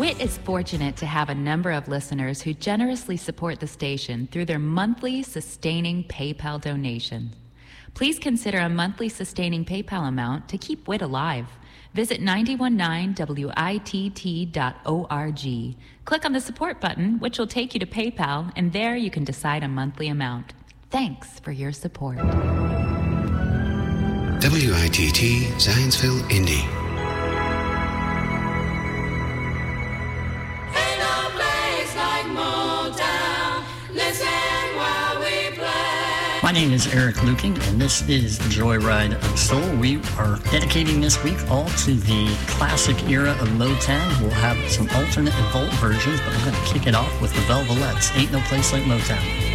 WIT is fortunate to have a number of listeners who generously support the station through their monthly sustaining PayPal donations. Please consider a monthly sustaining PayPal amount to keep WIT alive. Visit 919witt.org. Click on the support button, which will take you to PayPal, and there you can decide a monthly amount. Thanks for your support. WITT Zionsville, Indy. My name is Eric Luking, and this is the Joyride of Soul. We are dedicating this week all to the classic era of Motown. We'll have some alternate and vault versions, but I'm going to kick it off with the Velvelettes. Ain't No Place Like Motown.